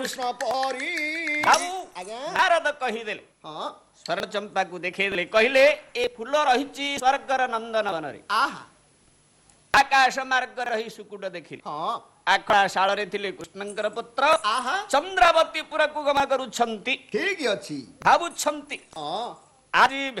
कृष्ण परी नारद कहीदेले स्वर्ण चंपा को देखले कहले ए फूल रही स्वर्गर नंदन वन रे आकाश मार्ग रही सुकुट देखिले आखड़ा शाल रे थिले कृष्णंकर पुत्र चंद्रावती पुर को गमा करूछंती ठीक अछि भाबुछंती आज